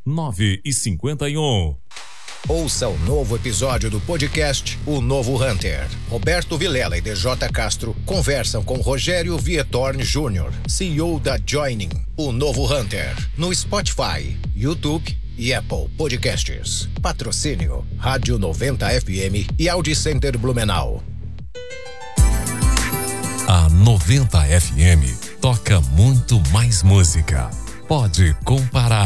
9h51. Ouça o novo episódio do podcast O Novo Hunter. Roberto Vilela e DJ Castro conversam com Rogério Vietorn Jr., CEO da Joining, O Novo Hunter, no Spotify, YouTube e Apple Podcasts. Patrocínio Rádio 90 FM e Audi Center Blumenau. A 90 FM toca muito mais música. Pode comparar.